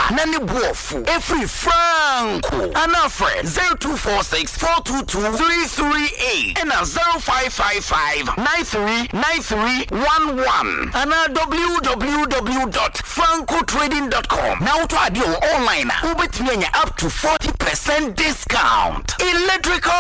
nani buofu every franco ana friend 0246 422 338 and 0555 939311 and www.francotrading.com. Now to add your online ubetmenya up to 40% discount. Electrical